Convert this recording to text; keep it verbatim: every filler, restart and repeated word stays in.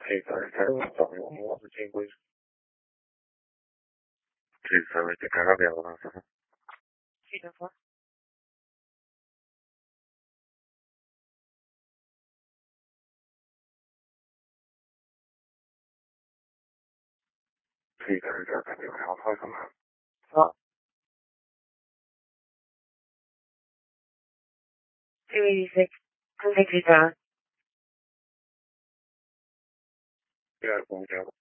可以在台湾找用我是金龟，可以在那边看看表了是吧？ 记得说， 可以在这儿看表，好好看看。 好，two eighty-six, completely done. 第二公交。